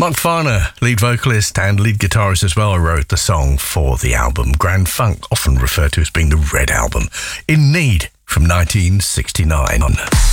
Mark Farner, lead vocalist and lead guitarist as well, wrote the song for the album Grand Funk, often referred to as being the Red Album, In Need from 1969.